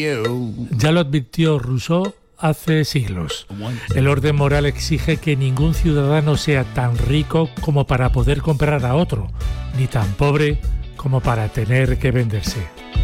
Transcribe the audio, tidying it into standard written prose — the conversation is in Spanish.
Ya lo advirtió Rousseau hace siglos. El orden moral exige que ningún ciudadano sea tan rico como para poder comprar a otro, ni tan pobre como para tener que venderse.